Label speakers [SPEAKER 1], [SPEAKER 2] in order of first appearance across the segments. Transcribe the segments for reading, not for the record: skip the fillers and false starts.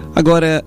[SPEAKER 1] Agora,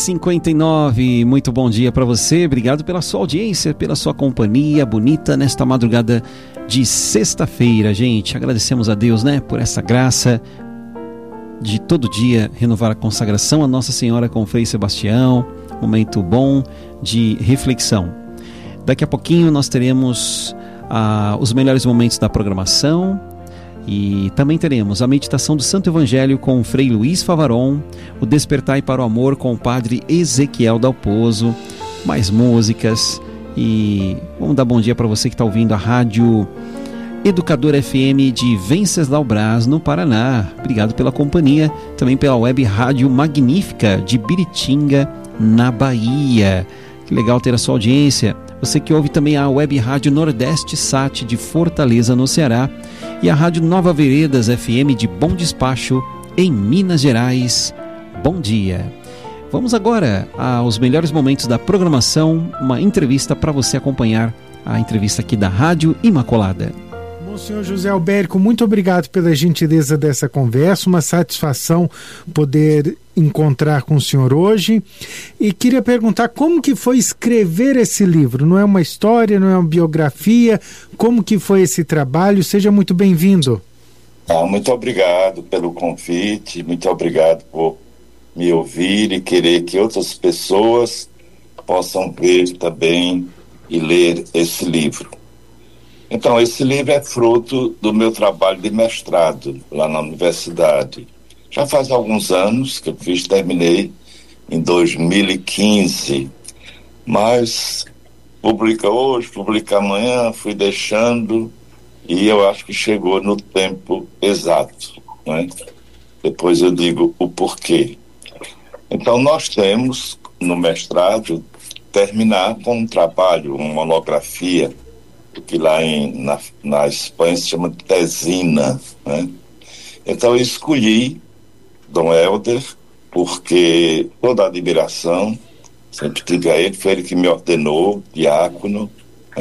[SPEAKER 1] 1h59, muito bom dia para você, obrigado pela sua audiência, pela sua companhia bonita nesta madrugada de sexta-feira, gente. Agradecemos a Deus, por essa graça de todo dia renovar a consagração a Nossa Senhora com o Frei Sebastião, momento bom de reflexão. Daqui a pouquinho nós teremos os melhores momentos da programação. E também teremos a meditação do Santo Evangelho com o Frei Luiz Favaron, o Despertai para o Amor com o Padre Ezequiel Dalpozo, mais músicas. E vamos dar bom dia para você que está ouvindo a Rádio Educador FM de Venceslau Braz, no Paraná. Obrigado pela companhia, também pela Web Rádio Magnífica de Biritinga, na Bahia. Que legal ter a sua audiência. Você que ouve também a Web Rádio Nordeste Sat de Fortaleza, no Ceará, e a Rádio Nova Veredas FM de Bom Despacho, em Minas Gerais. Bom dia. Vamos agora aos melhores momentos da programação, uma entrevista para você acompanhar a entrevista aqui da Rádio Imaculada.
[SPEAKER 2] Senhor José Albérico, muito obrigado pela gentileza dessa conversa, uma satisfação poder encontrar com o senhor hoje. E queria perguntar como que foi escrever esse livro? Não é uma história, não é uma biografia? Como que foi esse trabalho? Seja muito bem-vindo.
[SPEAKER 3] Muito obrigado pelo convite, muito obrigado por me ouvir e querer que outras pessoas possam ver também e ler esse livro. Então, esse livro é fruto do meu trabalho de mestrado lá na universidade. Já faz alguns anos que eu terminei em 2015, mas publica hoje, publica amanhã, fui deixando e eu acho que chegou no tempo exato, Depois eu digo o porquê. Então, nós temos no mestrado terminar com um trabalho, uma monografia, que lá na Espanha se chama tesina, Então eu escolhi Dom Helder porque toda a admiração sempre tive a ele, foi ele que me ordenou diácono,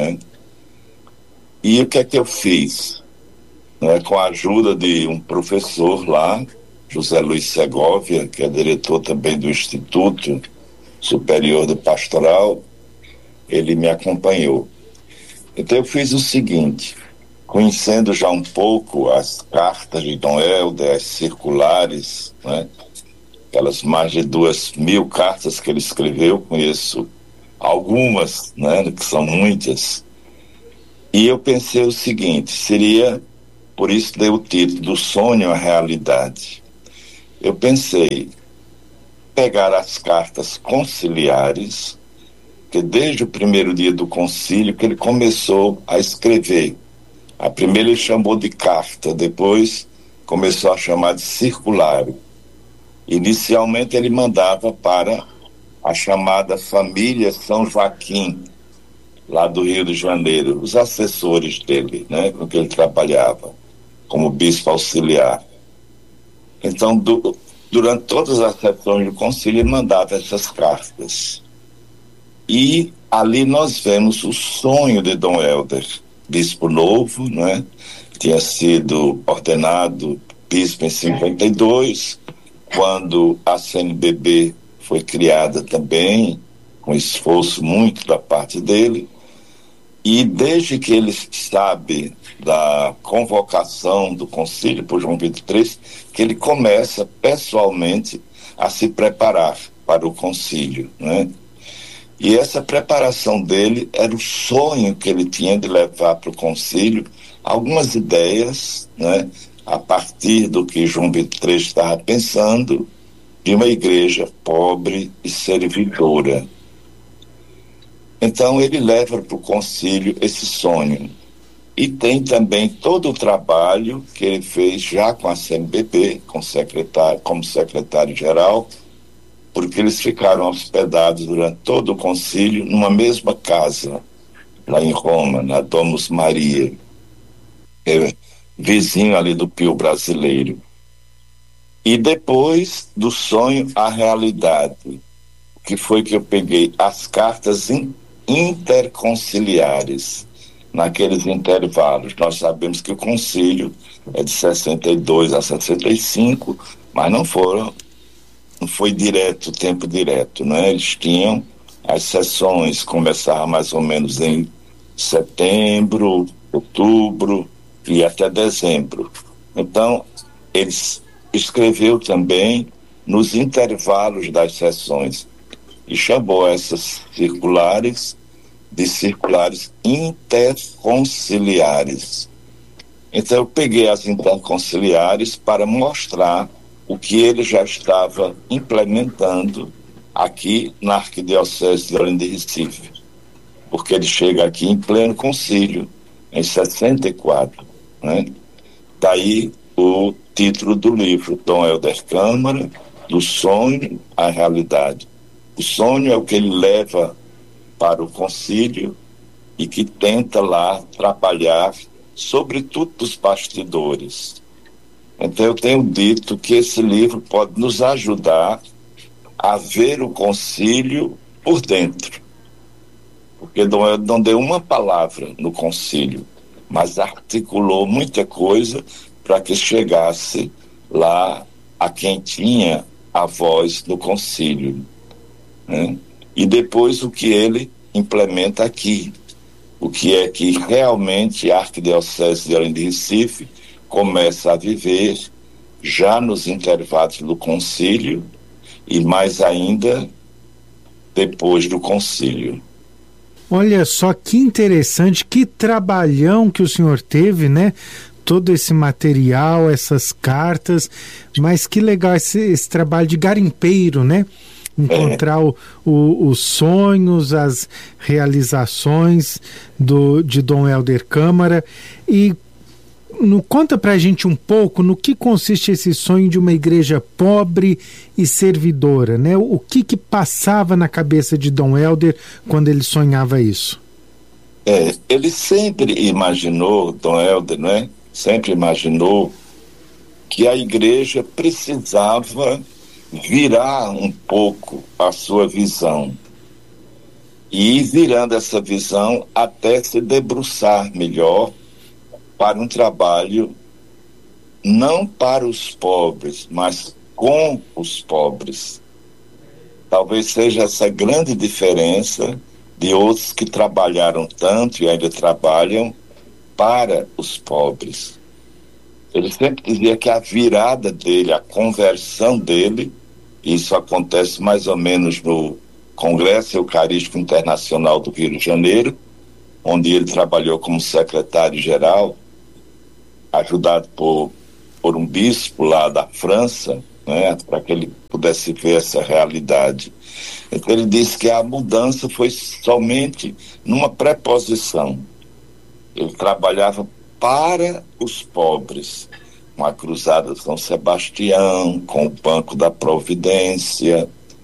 [SPEAKER 3] E o que é que eu fiz? Com a ajuda de um professor lá, José Luiz Segovia, que é diretor também do Instituto Superior do Pastoral, ele me acompanhou. Então eu fiz o seguinte, conhecendo já um pouco as cartas de Dom Helder, as circulares, aquelas mais de 2.000 cartas que ele escreveu, conheço algumas, que são muitas, e eu pensei o seguinte, por isso dei o título do sonho à realidade. Eu pensei pegar as cartas conciliares, que desde o primeiro dia do concílio que ele começou a escrever. A primeira ele chamou de carta, depois começou a chamar de circulário. Inicialmente ele mandava para a chamada família São Joaquim, lá do Rio de Janeiro, os assessores dele, com que ele trabalhava, como bispo auxiliar. Então, durante todas as sessões do concílio, ele mandava essas cartas. E ali nós vemos o sonho de Dom Helder, bispo novo, Tinha sido ordenado bispo em 52, quando a CNBB foi criada também, com esforço muito da parte dele, e desde que ele sabe da convocação do concílio por João 23, que ele começa pessoalmente a se preparar para o concílio, E essa preparação dele era o sonho que ele tinha de levar para o concílio algumas ideias, a partir do que João 23 estava pensando, de uma igreja pobre e servidora. Então ele leva para o concílio esse sonho. E tem também todo o trabalho que ele fez já com a CNBB, como secretário-geral, porque eles ficaram hospedados durante todo o concílio numa mesma casa, lá em Roma, na Domus Maria, vizinho ali do Pio Brasileiro. E depois do sonho à realidade, que foi que eu peguei as cartas interconciliares, naqueles intervalos. Nós sabemos que o concílio é de 62 a 65, mas não foram não foi direto, tempo direto, né? Eles tinham as sessões, começavam mais ou menos em setembro, outubro e até dezembro. Então, eles escreveu também nos intervalos das sessões e chamou essas circulares de circulares interconciliares. Então eu peguei as interconciliares para mostrar o que ele já estava implementando aqui na Arquidiocese de Olinda e Recife, porque ele chega aqui em pleno concílio, em 64, né? Daí o título do livro, Dom Helder Câmara, do sonho à realidade. O sonho é o que ele leva para o concílio e que tenta lá trabalhar, sobretudo dos bastidores. Então eu tenho dito que esse livro pode nos ajudar a ver o concílio por dentro, porque não deu uma palavra no concílio, mas articulou muita coisa para que chegasse lá a quem tinha a voz do concílio, né? E depois o que ele implementa aqui, o que é que realmente a Arquidiocese de Olinda e Recife começa a viver já nos intervalos do concílio e mais ainda depois do concílio.
[SPEAKER 2] Olha só que interessante, que trabalhão que o senhor teve, né? Todo esse material, essas cartas, mas que legal esse trabalho de garimpeiro, né? Encontrar os sonhos, as realizações de Dom Helder Câmara. E conta pra gente um pouco no que consiste esse sonho de uma igreja pobre e servidora, né? O que passava na cabeça de Dom Helder quando ele sonhava isso?
[SPEAKER 3] Ele sempre imaginou, Dom Helder, né? Sempre imaginou que a igreja precisava virar um pouco a sua visão e ir virando essa visão até se debruçar melhor para um trabalho não para os pobres, mas com os pobres. Talvez seja essa grande diferença de outros que trabalharam tanto e ainda trabalham para os pobres. Ele sempre dizia que a virada dele, a conversão dele, isso acontece mais ou menos no Congresso Eucarístico Internacional do Rio de Janeiro, onde ele trabalhou como secretário-geral, ajudado por um bispo lá da França, né, para que ele pudesse ver essa realidade. Então ele disse que a mudança foi somente numa preposição. Ele trabalhava para os pobres, com a Cruzada de São Sebastião, com o Banco da Providência.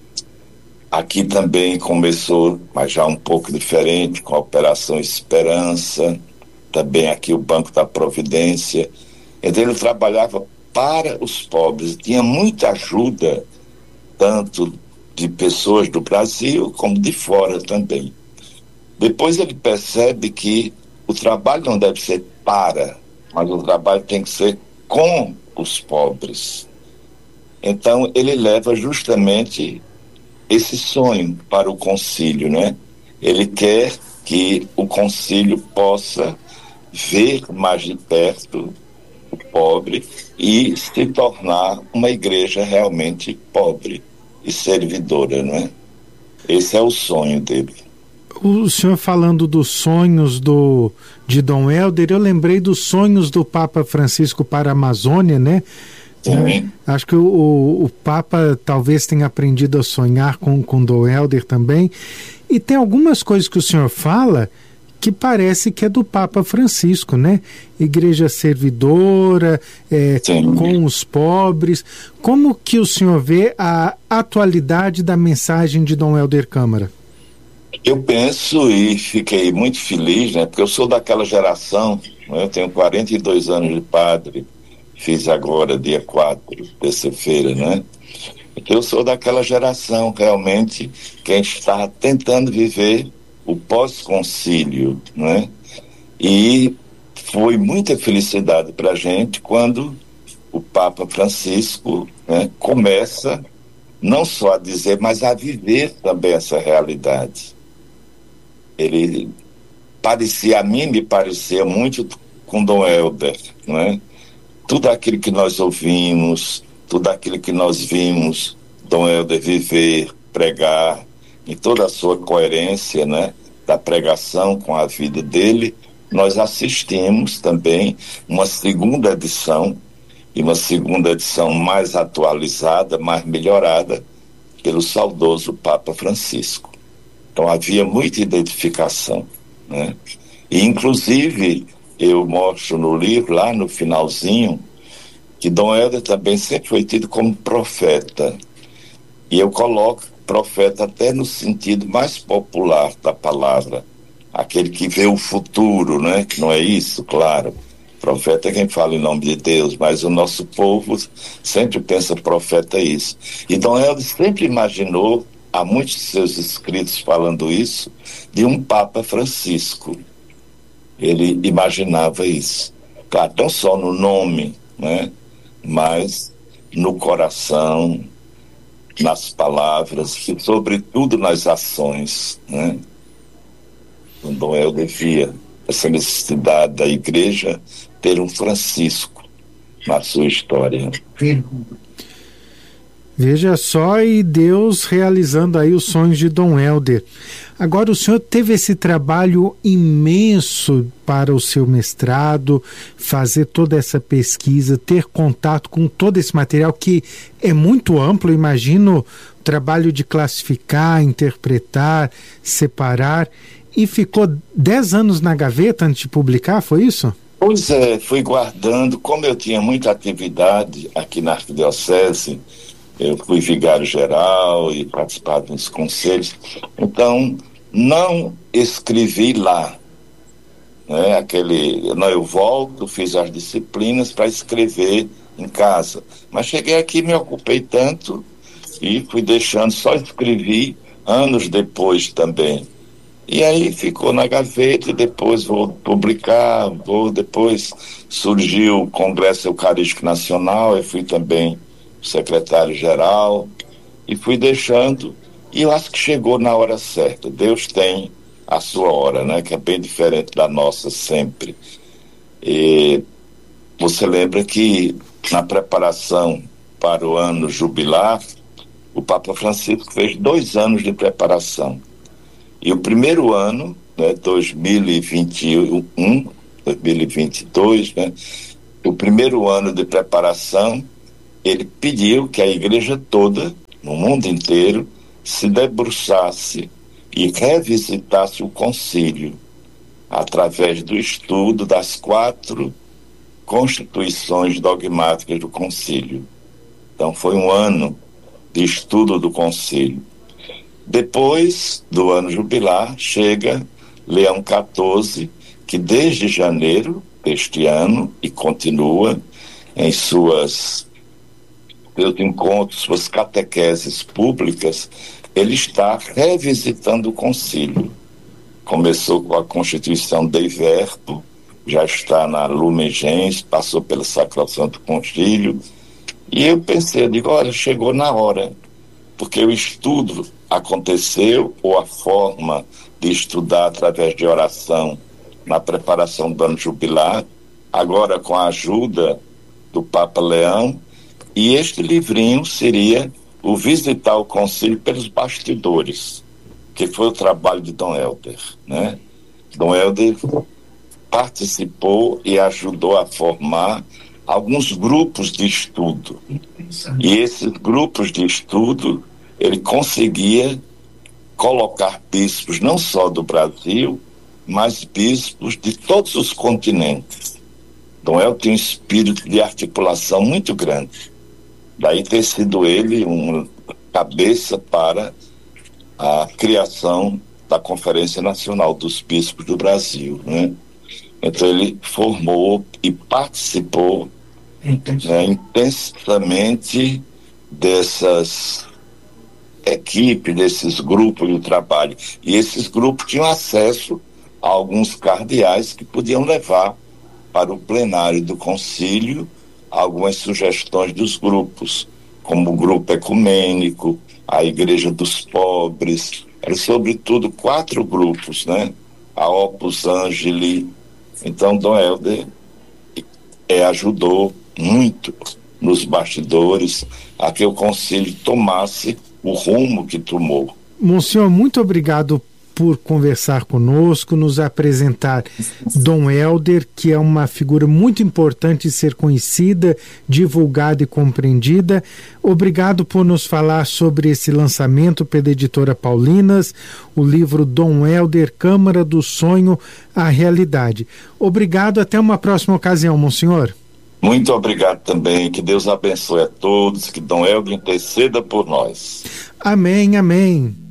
[SPEAKER 3] Aqui também começou, mas já um pouco diferente, com a Operação Esperança, também aqui o Banco da Providência. Então ele trabalhava para os pobres, tinha muita ajuda, tanto de pessoas do Brasil como de fora também. Depois ele percebe que o trabalho não deve ser para, mas o trabalho tem que ser com os pobres. Então ele leva justamente esse sonho para o concílio, né? Ele quer que o concílio possa ver mais de perto o pobre e se tornar uma igreja realmente pobre e servidora, né? Esse é o sonho dele.
[SPEAKER 2] O senhor falando dos sonhos de Dom Helder, eu lembrei dos sonhos do Papa Francisco para a Amazônia, né? Acho que o Papa talvez tenha aprendido a sonhar com Dom Helder também. E tem algumas coisas que o senhor fala que parece que é do Papa Francisco, né? Igreja servidora, com os pobres. Como que o senhor vê a atualidade da mensagem de Dom Helder Câmara?
[SPEAKER 3] Eu penso e fiquei muito feliz, né? Porque eu sou daquela geração, né? Eu tenho 42 anos de padre, fiz agora dia 4, terça-feira, né? Então eu sou daquela geração realmente que está tentando viver o pós-concílio, né? E foi muita felicidade para a gente quando o Papa Francisco, né, começa não só a dizer, mas a viver também essa realidade. Ele a mim me parecia muito com Dom Helder, não é? Tudo aquilo que nós ouvimos, tudo aquilo que nós vimos Dom Helder viver, pregar, em toda a sua coerência, né, da pregação com a vida dele, nós assistimos também uma segunda edição, e uma segunda edição mais atualizada, mais melhorada, pelo saudoso Papa Francisco. Então havia muita identificação, né? E inclusive eu mostro no livro, lá no finalzinho, que Dom Helder também sempre foi tido como profeta. E eu coloco profeta até no sentido mais popular da palavra, aquele que vê o futuro, né? Que não é isso, claro. Profeta é quem fala em nome de Deus, mas o nosso povo sempre pensa profeta isso. E Dom Helder sempre imaginou, há muitos de seus escritos falando isso, de um Papa Francisco. Ele imaginava isso. Claro, não só no nome, né, mas no coração, nas palavras e, sobretudo, nas ações, né? O Dom Helder via essa necessidade da igreja ter um Francisco na sua história.
[SPEAKER 2] Veja só, e Deus realizando aí os sonhos de Dom Helder. Agora, o senhor teve esse trabalho imenso para o seu mestrado, fazer toda essa pesquisa, ter contato com todo esse material que é muito amplo. Imagino o trabalho de classificar, interpretar, separar, e ficou 10 anos na gaveta antes de publicar, foi isso?
[SPEAKER 3] Pois é, fui guardando. Como eu tinha muita atividade aqui na Arquidiocese, eu fui vigário-geral e participava dos conselhos, então não escrevi lá, né? Eu volto, fiz as disciplinas para escrever em casa, mas cheguei aqui, me ocupei tanto e fui deixando, só escrevi anos depois também, e aí ficou na gaveta, e depois vou publicar, depois surgiu o Congresso Eucarístico Nacional, eu fui também secretário-geral, e fui deixando, e eu acho que chegou na hora certa. Deus tem a sua hora, né, que é bem diferente da nossa sempre. E você lembra que na preparação para o ano jubilar, o Papa Francisco fez 2 anos de preparação, e o primeiro ano, né, 2021, 2022, né, o primeiro ano de preparação, ele pediu que a igreja toda, no mundo inteiro, se debruçasse e revisitasse o concílio através do estudo das 4 constituições dogmáticas do concílio. Então foi um ano de estudo do concílio. Depois do ano jubilar, chega Leão XIV, que desde janeiro deste ano, e continua em seus encontros, suas catequeses públicas, ele está revisitando o concílio. Começou com a Constituição Dei Verbo, já está na Lumen Gentium, passou pelo Sacrosanto Concílio, e eu pensei, olha, chegou na hora, porque o estudo aconteceu, ou a forma de estudar através de oração na preparação do ano jubilar, agora com a ajuda do Papa Leão. E este livrinho seria o visitar o concílio pelos bastidores, que foi o trabalho de Dom Helder, né? Dom Helder participou e ajudou a formar alguns grupos de estudo. E esses grupos de estudo, ele conseguia colocar bispos não só do Brasil, mas bispos de todos os continentes. Dom Helder tem um espírito de articulação muito grande. Daí ter sido ele uma cabeça para a criação da Conferência Nacional dos Bispos do Brasil, né? Então ele formou e participou, né, intensamente dessas equipes, desses grupos de trabalho. E esses grupos tinham acesso a alguns cardeais que podiam levar para o plenário do concílio algumas sugestões dos grupos, como o grupo ecumênico, a Igreja dos Pobres, eram sobretudo 4 grupos, né? A Opus Angeli. Então, Dom Helder ajudou muito nos bastidores a que o concílio tomasse o rumo que tomou.
[SPEAKER 2] Monsenhor, muito obrigado por conversar conosco, nos apresentar Dom Helder, que é uma figura muito importante de ser conhecida, divulgada e compreendida. Obrigado por nos falar sobre esse lançamento pela editora Paulinas, o livro Dom Helder, Câmara do Sonho à Realidade. Obrigado, até uma próxima ocasião, Monsenhor.
[SPEAKER 3] Muito obrigado também, que Deus abençoe a todos, que Dom Helder interceda por nós.
[SPEAKER 2] Amém, amém.